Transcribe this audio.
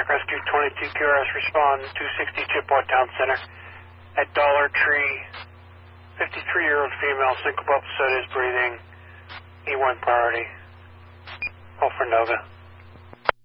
Pac Rescue 22 QRS respond 260 Chippewa Town Center. At Dollar Tree, 53-year-old female, syncope episode is breathing. E1 priority. Call for Nova.